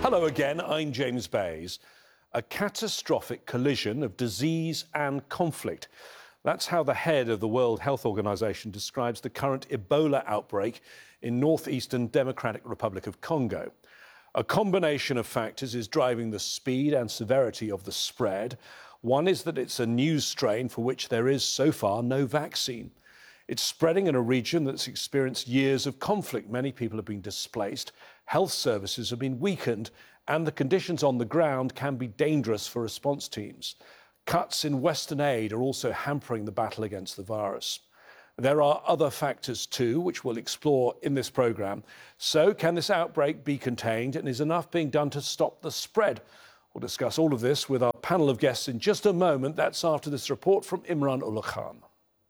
Hello again, I'm James Bays. A catastrophic collision of disease and conflict. That's how the head of the World Health Organization describes the current Ebola outbreak in northeastern Democratic Republic of Congo. A combination of factors is driving the speed and severity of the spread. One is that it's a new strain for which there is so far no vaccine. It's spreading in a region that's experienced years of conflict. Many people have been displaced, health services have been weakened, and the conditions on the ground can be dangerous for response teams. Cuts in Western aid are also hampering the battle against the virus. There are other factors too, which we'll explore in this programme. So, can this outbreak be contained, and is enough being done to stop the spread? We'll discuss all of this with our panel of guests in just a moment. That's after this report from Imran Ullah Khan.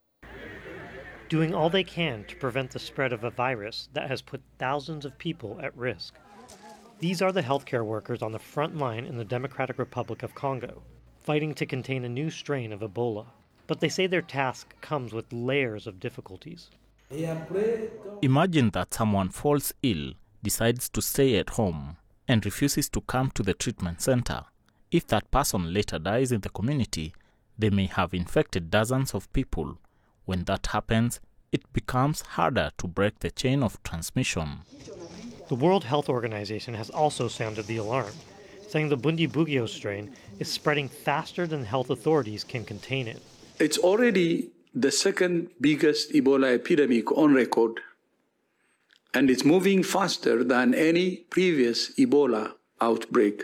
Doing all they can to prevent the spread of a virus that has put thousands of people at risk. These are the healthcare workers on the front line in the Democratic Republic of Congo, fighting to contain a new strain of Ebola. But they say their task comes with layers of difficulties. Imagine that someone falls ill, decides to stay at home, and refuses to come to the treatment center. If that person later dies in the community, they may have infected dozens of people. When that happens, it becomes harder to break the chain of transmission. The World Health Organization has also sounded the alarm, saying the Bundibugyo strain is spreading faster than health authorities can contain it. It's already the second biggest Ebola epidemic on record, and it's moving faster than any previous Ebola outbreak.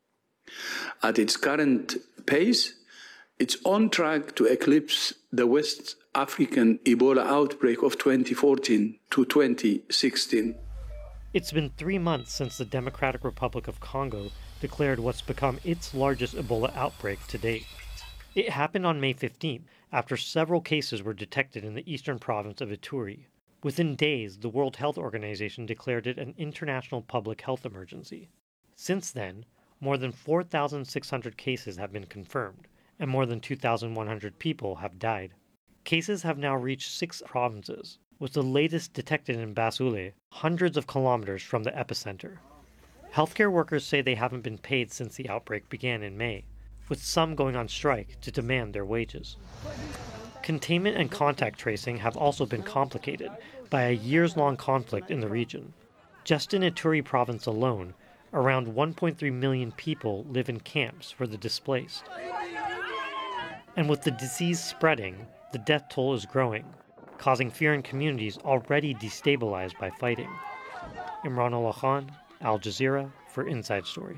At its current pace, it's on track to eclipse the West African Ebola outbreak of 2014 to 2016. It's been 3 months since the Democratic Republic of Congo declared what's become its largest Ebola outbreak to date. It happened on May 15th, after several cases were detected in the eastern province of Ituri. Within days, the World Health Organization declared it an international public health emergency. Since then, more than 4,600 cases have been confirmed, and more than 2,100 people have died. Cases have now reached 6 provinces, with the latest detected in Basule, hundreds of kilometers from the epicenter. Healthcare workers say they haven't been paid since the outbreak began in May, with some going on strike to demand their wages. Containment and contact tracing have also been complicated by a years-long conflict in the region. Just in Ituri province alone, around 1.3 million people live in camps for the displaced. And with the disease spreading, the death toll is growing, causing fear in communities already destabilized by fighting. Imran Ullah Khan, Al Jazeera, for Inside Story.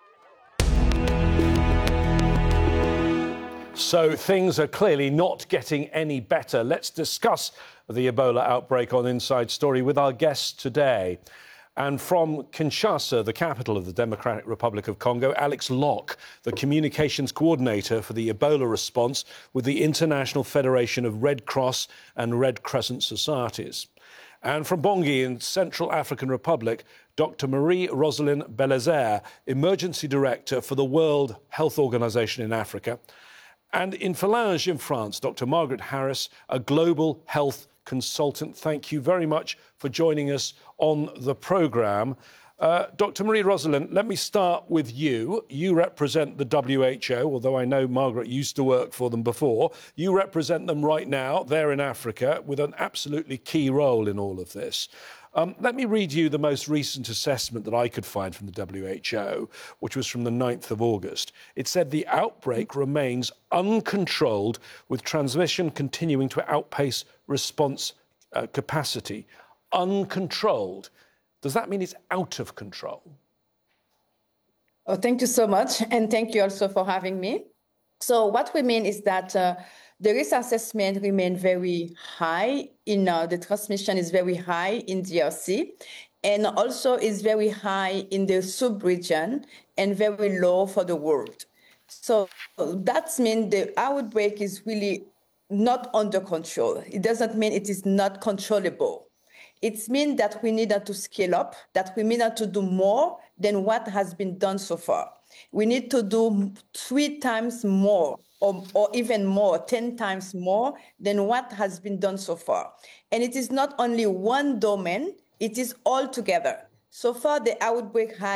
So things are clearly not getting any better. Let's discuss the Ebola outbreak on Inside Story with our guests today. And from Kinshasa, the capital of the Democratic Republic of Congo, Alex Locke, the communications coordinator for the Ebola response with the International Federation of Red Cross and Red Crescent Societies. And from Bangui in Central African Republic, Dr. Marie-Rosalind Belazer, Emergency Director for the World Health Organization in Africa. And in Falange in France, Dr. Margaret Harris, a global health consultant. Thank you very much for joining us on the programme. Dr. Marie-Rosalind, let me start with you. You represent the WHO, although I know Margaret used to work for them before. You represent them right now. They're in Africa with an absolutely key role in all of this. Let me read you the most recent assessment that I could find from the WHO, which was from the 9th of August. It said the outbreak remains uncontrolled, with transmission continuing to outpace response capacity. Uncontrolled. Does that mean it's out of control? Oh, thank you so much. And thank you also for having me. So what we mean is that the risk assessment remains very high the transmission is very high in DRC, and also is very high in the sub-region and very low for the world. So that means the outbreak is really not under control. It doesn't mean it is not controllable. It means that we need to scale up, that we need to do more than what has been done so far. We need to do 3 times more or even more, 10 times more than what has been done so far. And it is not only one domain, it is all together. So far, the outbreak has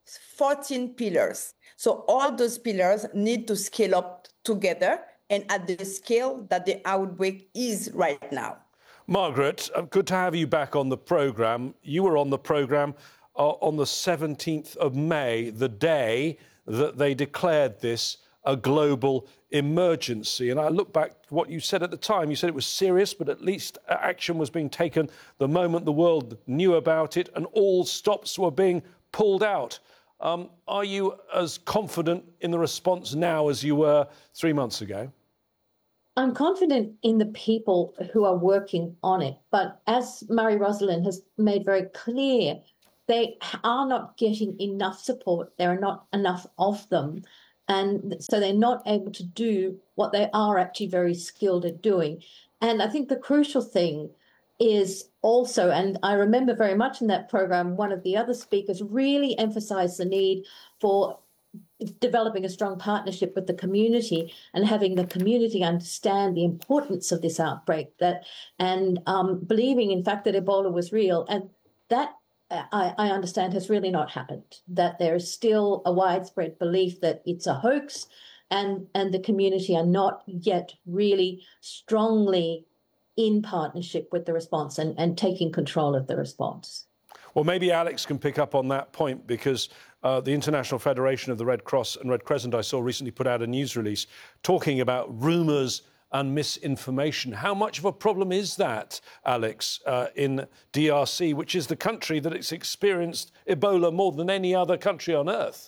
14 pillars. So all those pillars need to scale up together and at the scale that the outbreak is right now. Margaret, good to have you back on the programme. You were on the programme on the 17th of May, the day that they declared this a global emergency. And I look back to what you said at the time. You said it was serious, but at least action was being taken the moment the world knew about it and all stops were being pulled out. Are you as confident in the response now as you were 3 months ago? I'm confident in the people who are working on it. But as Marie-Rosalind has made very clear, they are not getting enough support. There are not enough of them. And so they're not able to do what they are actually very skilled at doing. And I think the crucial thing is also, and I remember very much in that program, one of the other speakers really emphasized the need for developing a strong partnership with the community and having the community understand the importance of this outbreak, and believing, in fact, that Ebola was real. And that, I understand, has really not happened, that there is still a widespread belief that it's a hoax, and the community are not yet really strongly in partnership with the response and taking control of the response. Well, maybe Alex can pick up on that point, because the International Federation of the Red Cross and Red Crescent, I saw recently, put out a news release talking about rumours and misinformation. How much of a problem is that, Alex, in DRC, which is the country that has experienced Ebola more than any other country on earth?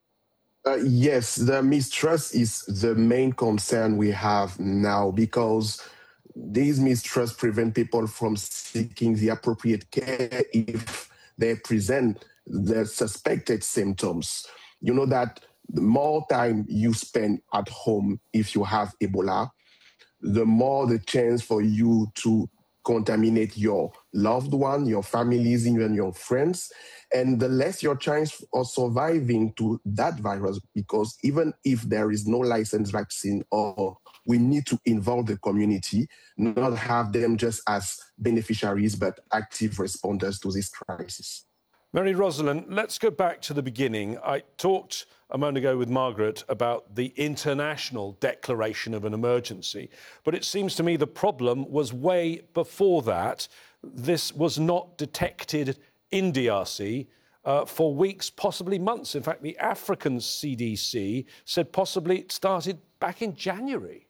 Yes, the mistrust is the main concern we have now, because these mistrusts prevent people from seeking the appropriate care if they present the suspected symptoms. You know that the more time you spend at home if you have Ebola, the more the chance for you to contaminate your loved one, your families, even your friends, and the less your chance of surviving to that virus, because even if there is no licensed vaccine, or we need to involve the community, not have them just as beneficiaries, but active responders to this crisis. Marie-Rosalind, let's go back to the beginning. I talked a moment ago with Margaret about the international declaration of an emergency, but it seems to me the problem was way before that. This was not detected in DRC for weeks, possibly months. In fact, the African CDC said possibly it started back in January.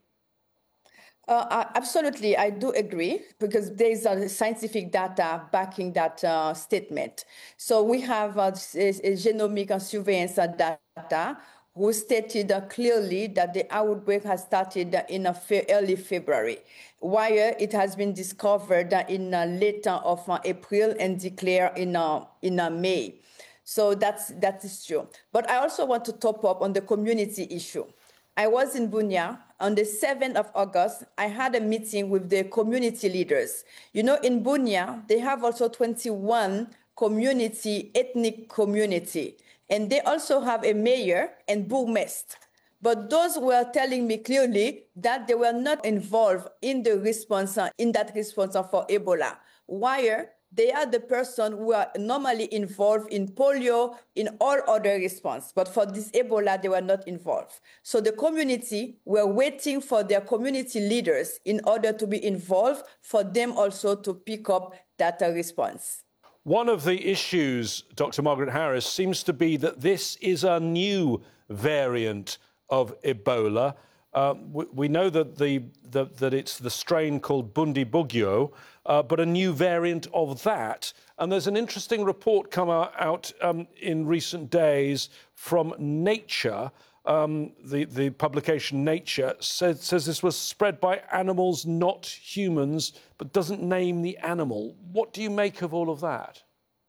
Absolutely, I do agree, because there's scientific data backing that statement. So we have genomic surveillance data who stated clearly that the outbreak has started in early February, while it has been discovered in late of April and declared in May. So that is true. But I also want to top up on the community issue. I was in Bunia on the 7th of August. I had a meeting with the community leaders. You know, in Bunia, they have also 21 ethnic community, and they also have a mayor and bourgmestre. But those were telling me clearly that they were not involved in the response, for Ebola. Why? They are the person who are normally involved in polio, in all other response. But for this Ebola, they were not involved. So the community were waiting for their community leaders in order to be involved, for them also to pick up that response. One of the issues, Dr. Margaret Harris, seems to be that this is a new variant of Ebola. We know that that it's the strain called Bundibugyo, but a new variant of that. And there's an interesting report come out in recent days from Nature. The publication Nature says this was spread by animals, not humans, but doesn't name the animal. What do you make of all of that?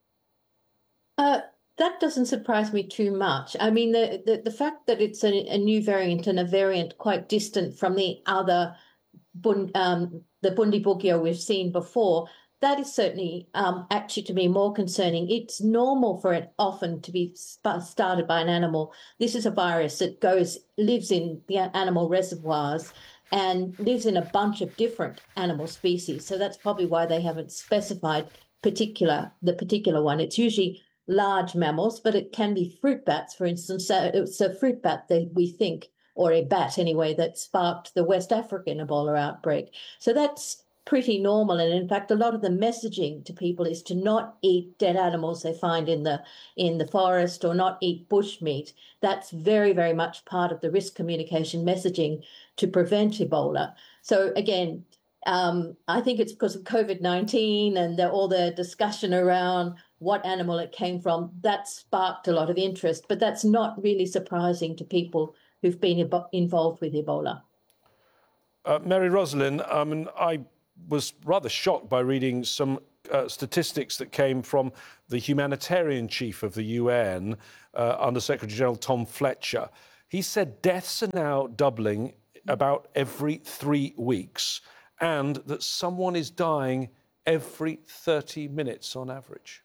That doesn't surprise me too much. I mean, the fact that it's a new variant and a variant quite distant from the other, the Bundibugyo we've seen before, that is certainly actually to me more concerning. It's normal for it often to be started by an animal. This is a virus that lives in the animal reservoirs and lives in a bunch of different animal species. So that's probably why they haven't specified the particular one. It's usually large mammals, but it can be fruit bats, for instance. So it's a fruit bat that we think, or a bat anyway, that sparked the West African Ebola outbreak. So that's pretty normal. And in fact, a lot of the messaging to people is to not eat dead animals they find in the forest, or not eat bush meat. That's very, very much part of the risk communication messaging to prevent Ebola. So again, I think it's because of COVID-19 and all the discussion around what animal it came from, that sparked a lot of interest. But that's not really surprising to people who've been involved with Ebola. Mary-Rosalind, I was rather shocked by reading some statistics that came from the humanitarian chief of the UN, Under Secretary General Tom Fletcher. He said deaths are now doubling about every 3 weeks, and that someone is dying every 30 minutes on average.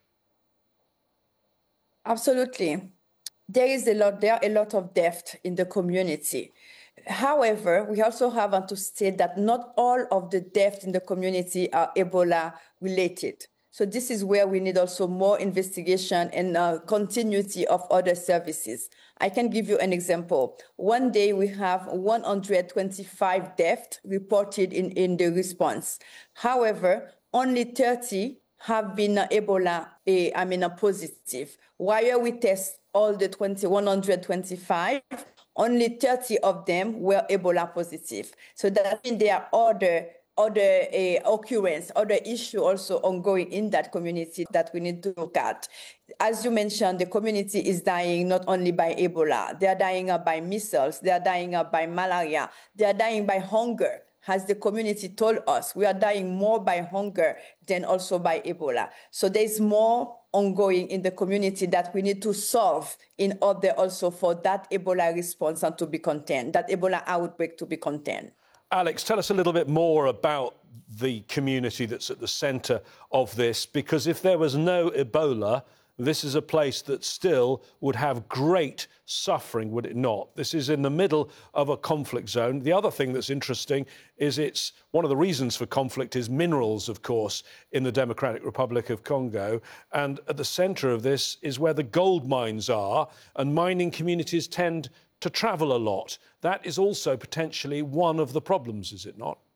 Absolutely. There are a lot of death in the community. However, we also have to state that not all of the deaths in the community are Ebola related. So this is where we need also more investigation and continuity of other services. I can give you an example. One day we have 125 deaths reported in the response. However, only 30 have been Ebola positive. While we test all the 125, only 30 of them were Ebola positive. So that means there are other occurrence, other issue also ongoing in that community that we need to look at. As you mentioned, the community is dying not only by Ebola, they are dying by measles, they are dying by malaria, they are dying by hunger. As the community told us, we are dying more by hunger than also by Ebola. So there's more ongoing in the community that we need to solve in order also for that Ebola response and to be contained, that Ebola outbreak to be contained. Alex, tell us a little bit more about the community that's at the centre of this, because if there was no Ebola, this is a place that still would have great suffering, would it not? This is in the middle of a conflict zone. The other thing that's interesting is it's one of the reasons for conflict is minerals, of course, in the Democratic Republic of Congo. And at the centre of this is where the gold mines are, and mining communities tend to travel a lot. That is also potentially one of the problems, is it not?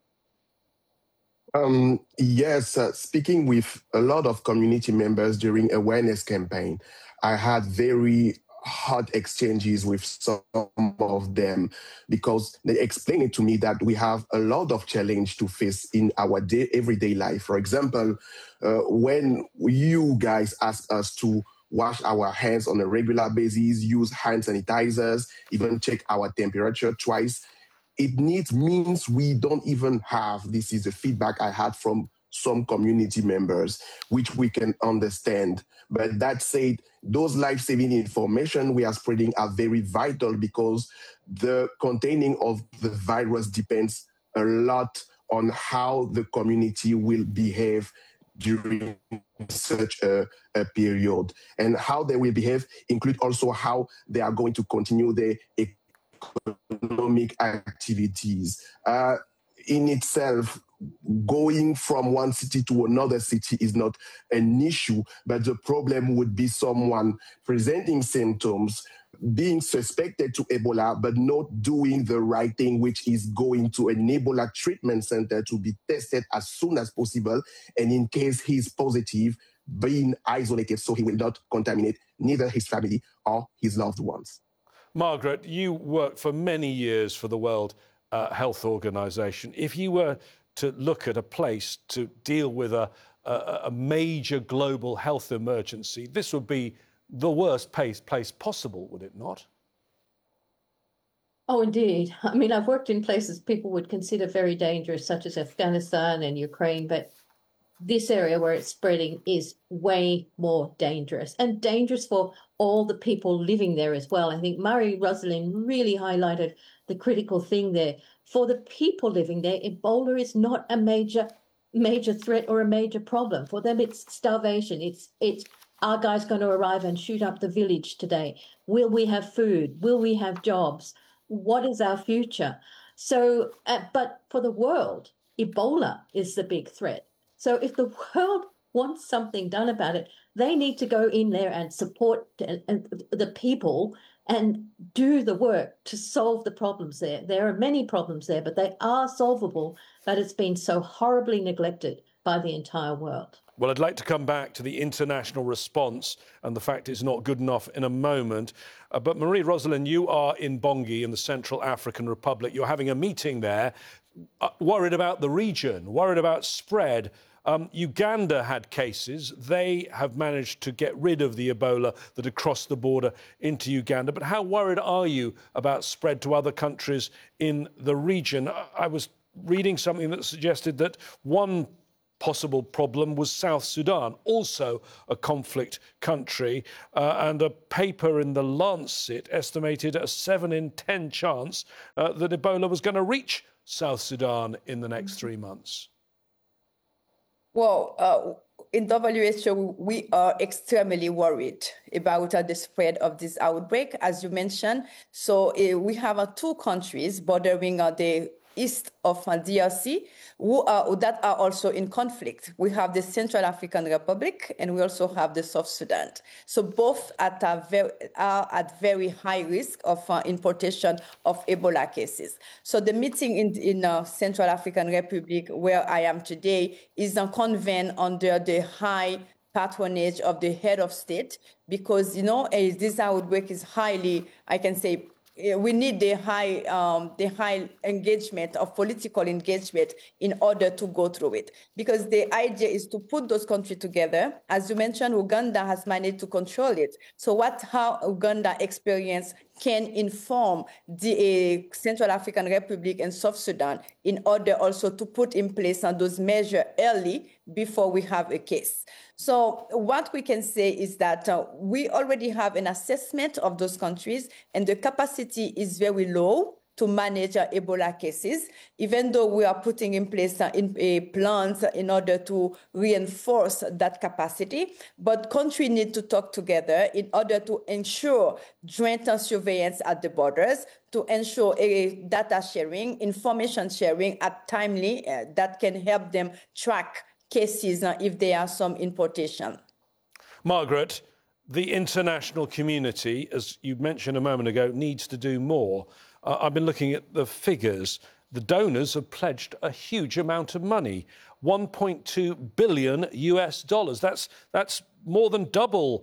Yes, speaking with a lot of community members during awareness campaign, I had very hard exchanges with some of them because they explained it to me that we have a lot of challenge to face in our everyday life. For example, when you guys ask us to wash our hands on a regular basis, use hand sanitizers, even check our temperature twice, it means we don't even have, this is the feedback I had from some community members, which we can understand. But that said, those life-saving information we are spreading are very vital because the containing of the virus depends a lot on how the community will behave during such a period. And how they will behave include also how they are going to continue their economic activities. In itself, going from one city to another city is not an issue, but the problem would be someone presenting symptoms, being suspected to Ebola, but not doing the right thing, which is going to an Ebola treatment center to be tested as soon as possible. And in case he's positive, being isolated so he will not contaminate neither his family or his loved ones. Margaret, you worked for many years for the World Health Organization. If you were to look at a place to deal with a major global health emergency, this would be the worst place possible, would it not? Oh, indeed. I mean, I've worked in places people would consider very dangerous, such as Afghanistan and Ukraine, but this area where it's spreading is way more dangerous, and dangerous for all the people living there as well. I think Marie-Rosalind really highlighted the critical thing there. For the people living there, Ebola is not a major threat or a major problem. For them, it's starvation. It's are guys going to arrive and shoot up the village today? Will we have food? Will we have jobs? What is our future? So, but for the world, Ebola is the big threat. So if the world wants something done about it, they need to go in there and support the people and do the work to solve the problems there. There are many problems there, but they are solvable, but it's been so horribly neglected by the entire world. Well, I'd like to come back to the international response and the fact it's not good enough in a moment. But Marie-Rosalind, you are in Bongi in the Central African Republic. You're having a meeting there, worried about the region, worried about spread. Uganda had cases. They have managed to get rid of the Ebola that had crossed the border into Uganda. But how worried are you about spread to other countries in the region? I was reading something that suggested that one possible problem was South Sudan, also a conflict country, and a paper in The Lancet estimated a 7 in 10 chance that Ebola was going to reach South Sudan in the next 3 months. Well, in WHO, we are extremely worried about the spread of this outbreak, as you mentioned. So we have 2 countries bordering the east of DRC that are also in conflict. We have the Central African Republic and we also have the South Sudan. So both are at very high risk of importation of Ebola cases. So the meeting in Central African Republic, where I am today, is convened under the high patronage of the head of state because, this outbreak is highly, I can say, we need the high engagement of political engagement in order to go through it. Because the idea is to put those countries together. As you mentioned, Uganda has managed to control it. So how Uganda experience can inform the Central African Republic and South Sudan in order also to put in place those measures early before we have a case. So what we can say is that we already have an assessment of those countries and the capacity is very low to manage Ebola cases, even though we are putting in place plans in order to reinforce that capacity. But countries need to talk together in order to ensure joint surveillance at the borders, to ensure data sharing, information sharing at timely that can help them track cases if there are some importation. Margaret, the international community, as you mentioned a moment ago, needs to do more. I've been looking at the figures. The donors have pledged a huge amount of money, $1.2 billion US. That's more than double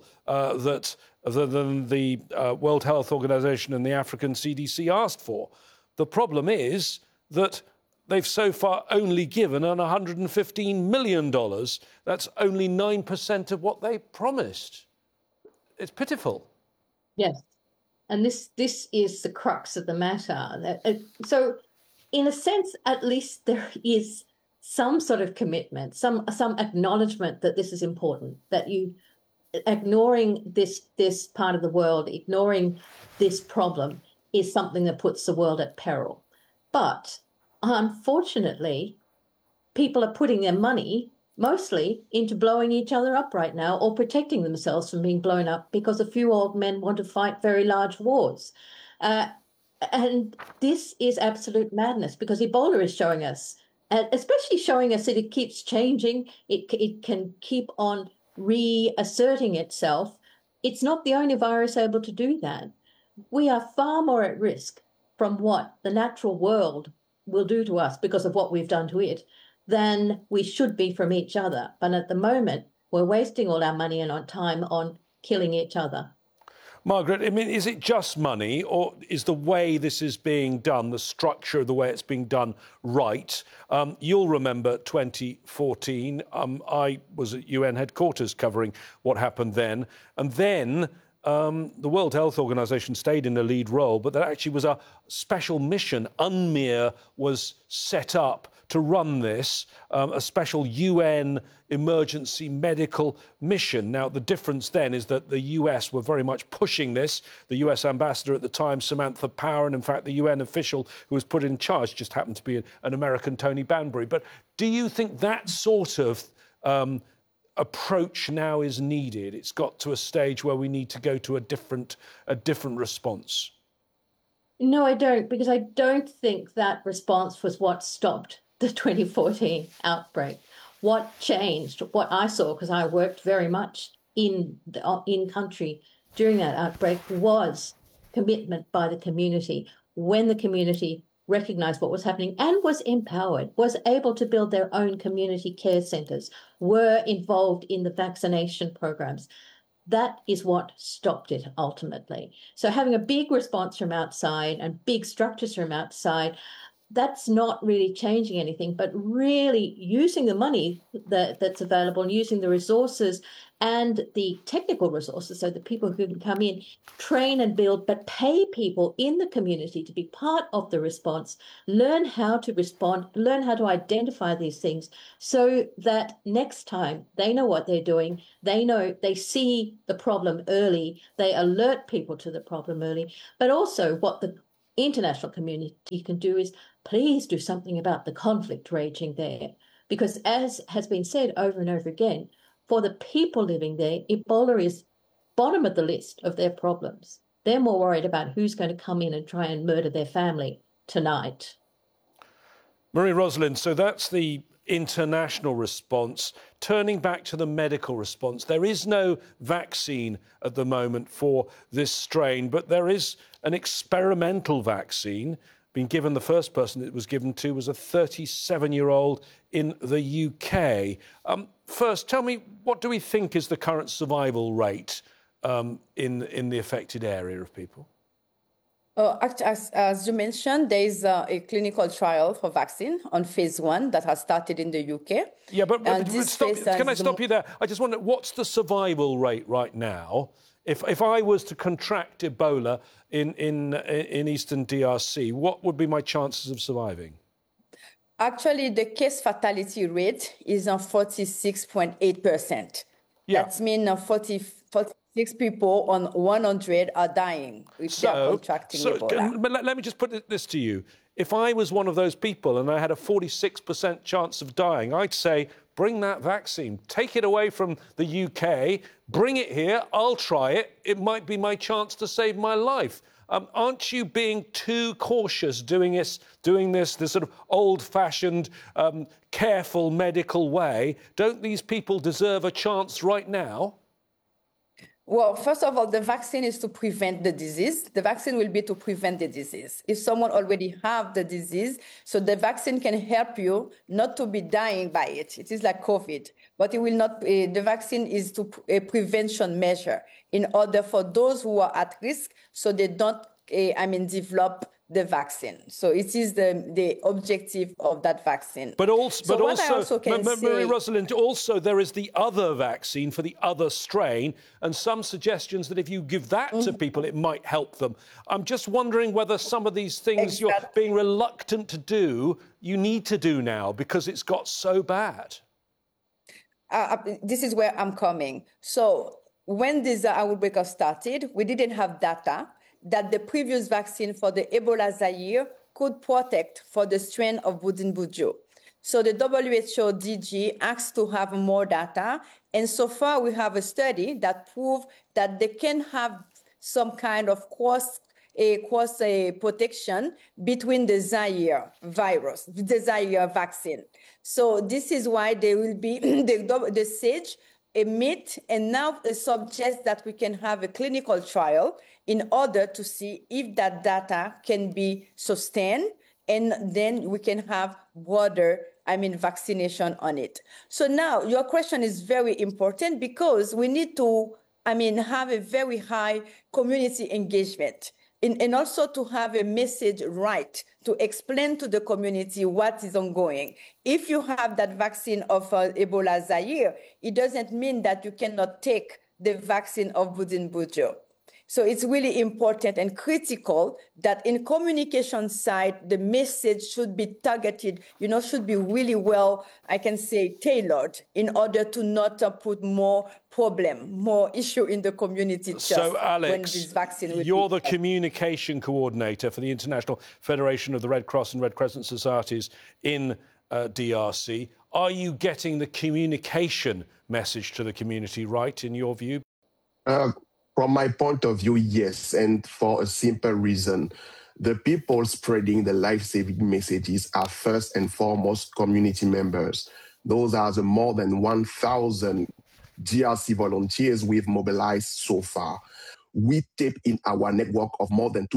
than the World Health Organization and the African CDC asked for. The problem is that they've so far only given $115 million. That's only 9% of what they promised. It's pitiful. Yes. And this is the crux of the matter. So, in a sense, at least there is some sort of commitment, some acknowledgement that this is important, that you ignoring this part of the world, ignoring this problem is something that puts the world at peril. But unfortunately, people are putting their money mostly into blowing each other up right now or protecting themselves from being blown up because a few old men want to fight very large wars. And this is absolute madness because Ebola is showing us, especially showing us that it keeps changing. It can keep on reasserting itself. It's not the only virus able to do that. We are far more at risk from what the natural world will do to us because of what we've done to it than we should be from each other. But at the moment, we're wasting all our money and our time on killing each other. Margaret, I mean, is it just money or is the way this is being done, the structure of the way it's being done right? You'll remember 2014. I was at UN headquarters covering what happened then. And then the World Health Organization stayed in a lead role, but there actually was a special mission. UNMIR was set up to run this, a special UN emergency medical mission. Now, the difference then is that the US were very much pushing this. The US ambassador at the time, Samantha Power, and in fact, the UN official who was put in charge just happened to be an American, Tony Banbury. But do you think that sort of approach now is needed? It's got to a stage where we need to go to a different response. No, I don't, because I don't think that response was what stopped the 2014 outbreak. what changed, what I saw, because I worked very much in country during that outbreak, was commitment by the community. When the community recognized what was happening and was empowered, was able to build their own community care centers, were involved in the vaccination programs. That is what stopped it ultimately. So having a big response from outside and big structures from outside, that's not really changing anything, but really using the money that's available and using the resources and the technical resources, so the people who can come in, train and build, but pay people in the community to be part of the response, learn how to respond, learn how to identify these things, so that next time they know what they're doing, they see the problem early, they alert people to the problem early, but also what the international community can do is please do something about the conflict raging there. Because as has been said over and over again, for the people living there, Ebola is bottom of the list of their problems. They're more worried about who's going to come in and try and murder their family tonight. Marie-Rosalind, so that's the international response. Turning back to the medical response, there is no vaccine at the moment for this strain, but there is an experimental vaccine being given. The first person it was given to was a 37-year-old in the UK. First, tell me, what do we think is the current survival rate in the affected area of people? As you mentioned, there is a clinical trial for vaccine on phase 1 that has started in the UK. Yeah, but can I stop you there? I just wonder, what's the survival rate right now? If I was to contract Ebola in Eastern DRC, what would be my chances of surviving? Actually, the case fatality rate is on 46.8%. Yeah. That means 46 people on 100 are dying if they are contracting Ebola. Let me just put this to you. If I was one of those people and I had a 46% chance of dying, I'd say, bring that vaccine, take it away from the UK, bring it here, I'll try it. It might be my chance to save my life. Aren't you being too cautious doing this sort of old-fashioned, careful medical way? Don't these people deserve a chance right now? Well, first of all, the vaccine is to prevent the disease. The vaccine will be to prevent the disease. If someone already have the disease, so the vaccine can help you not to be dying by it. It is like COVID, but it will not. The vaccine is to a prevention measure in order for those who are at risk, so they don't, develop the vaccine. So it is the objective of that vaccine. But also, Marie-Rosalind, also there is the other vaccine for the other strain, and some suggestions that if you give that to people, it might help them. I'm just wondering whether some of these things you're being reluctant to do, you need to do now because it's got so bad. This is where I'm coming. So when this outbreak started, we didn't have data that the previous vaccine for the Ebola Zaire could protect for the strain of Bujumbura. So the WHO DG asked to have more data, and so far we have a study that proved that they can have some kind of cross protection between the Zaire virus, the Zaire vaccine. So this is why there will be the SAGE emit and now suggests that we can have a clinical trial in order to see if that data can be sustained, and then we can have broader, vaccination on it. So now your question is very important because we need to, have a very high community engagement and also to have a message right to explain to the community what is ongoing. If you have that vaccine of Ebola Zaire, it doesn't mean that you cannot take the vaccine of Bujumbura. So it's really important and critical that in communication side, the message should be targeted, should be really well, tailored in order to not put more issue in the community. So, Alex, when this vaccine you're the communication coordinator for the International Federation of the Red Cross and Red Crescent Societies in DRC. Are you getting the communication message to the community right, in your view? From my point of view, yes, and for a simple reason. The people spreading the life-saving messages are first and foremost community members. Those are the more than 1,000 DRC volunteers we've mobilized so far. We tap in our network of more than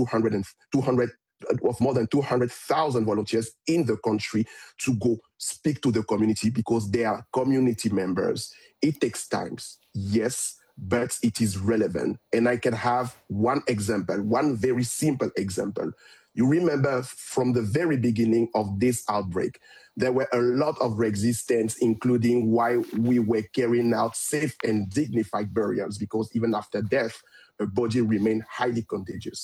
200,000 volunteers in the country to go speak to the community because they are community members. It takes time, yes, but it is relevant. And I can have one example, one very simple example. You remember from the very beginning of this outbreak, there were a lot of resistance, including why we were carrying out safe and dignified burials, because even after death, a body remained highly contagious.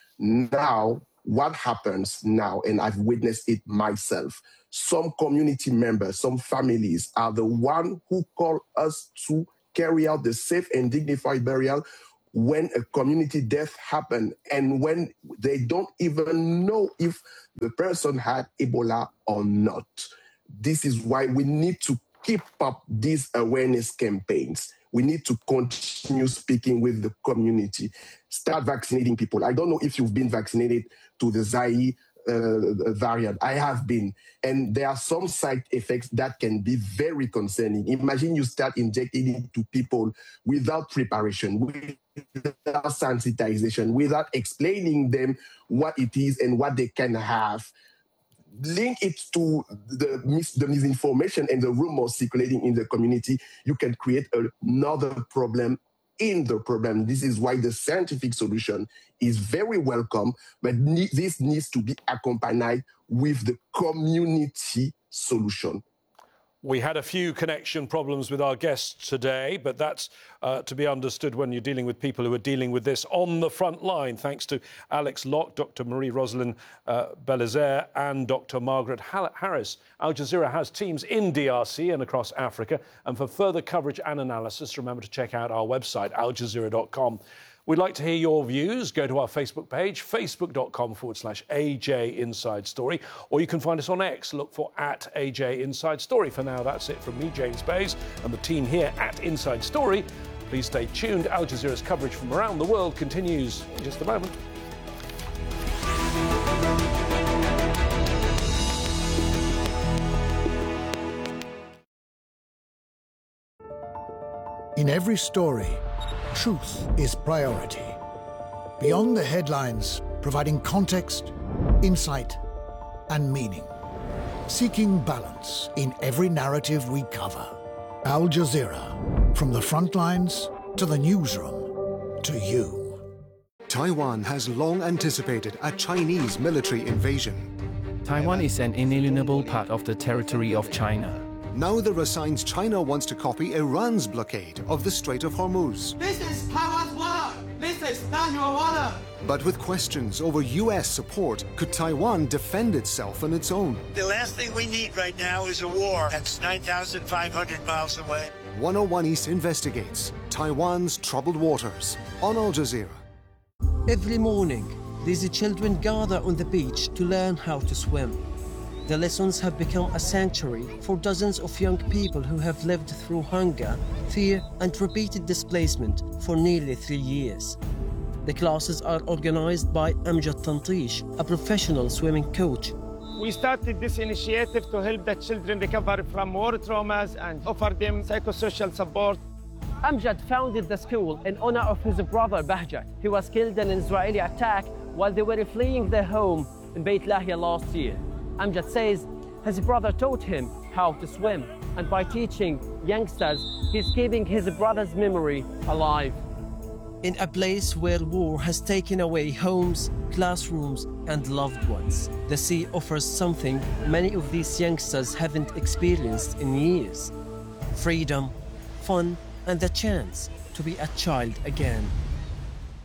Now, what happens now, and I've witnessed it myself, some community members, some families are the one who call us to carry out the safe and dignified burial when a community death happened and when they don't even know if the person had Ebola or not. This is why we need to keep up these awareness campaigns. We need to continue speaking with the community, start vaccinating people. I don't know if you've been vaccinated to the Zaire variant. I have been. And there are some side effects that can be very concerning. Imagine you start injecting it to people without preparation, without sensitization, without explaining them what it is and what they can have. Link it to the misinformation and the rumors circulating in the community. You can create another problem in the problem. This is why the scientific solution is very welcome, but this needs to be accompanied with the community solution. We had a few connection problems with our guests today, but that's to be understood when you're dealing with people who are dealing with this on the front line. Thanks to Alex Locke, Dr. Marie-Rosalind Belizaire and Dr. Margaret Harris. Al Jazeera has teams in DRC and across Africa. And for further coverage and analysis, remember to check out our website, aljazeera.com. We'd like to hear your views. Go to our Facebook page, facebook.com/AJ Inside Story, or you can find us on X. Look for @AJ Inside Story. For now, that's it from me, James Bays, and the team here at Inside Story. Please stay tuned. Al Jazeera's coverage from around the world continues in just a moment. In every story, truth is priority. Beyond the headlines, providing context, insight, and meaning. Seeking balance in every narrative we cover. Al Jazeera, from the front lines to the newsroom to you. Taiwan has long anticipated a Chinese military invasion. Taiwan is an inalienable part of the territory of China. Now there are signs China wants to copy Iran's blockade of the Strait of Hormuz. This is Taiwan's water! This is not your water! But with questions over US support, could Taiwan defend itself on its own? The last thing we need right now is a war that's 9,500 miles away. 101 East investigates Taiwan's troubled waters on Al Jazeera. Every morning, these children gather on the beach to learn how to swim. The lessons have become a sanctuary for dozens of young people who have lived through hunger, fear, and repeated displacement for nearly 3 years. The classes are organized by Amjad Tantish, a professional swimming coach. We started this initiative to help the children recover from war traumas and offer them psychosocial support. Amjad founded the school in honor of his brother Bahjat, who was killed in an Israeli attack while they were fleeing their home in Beit Lahia last year. Amjad says his brother taught him how to swim, and by teaching youngsters, he's keeping his brother's memory alive. In a place where war has taken away homes, classrooms, and loved ones, the sea offers something many of these youngsters haven't experienced in years: freedom, fun, and the chance to be a child again.